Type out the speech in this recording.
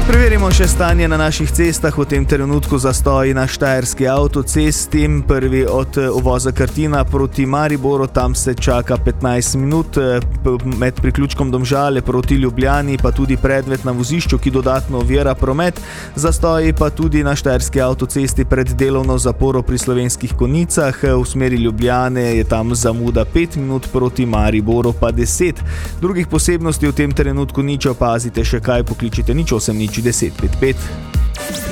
Preverimo še stanje na naših cestah. V tem trenutku zastoji na štajerski avtocesti. Prvi od uvoza Krtina proti Mariboru, tam se čaka 15 minut. Med priključkom Domžale proti Ljubljani pa tudi predvet na vozišču, ki dodatno ovira promet. Zastoji pa tudi na štajerski avtocesti pred delovno zaporo pri Slovenskih Konjicah. V smeri Ljubljane je tam zamuda 5 minut, proti Mariboru pa 10. Drugih posebnosti v tem trenutku nič, opazite še kaj, pokličite 08 10 55.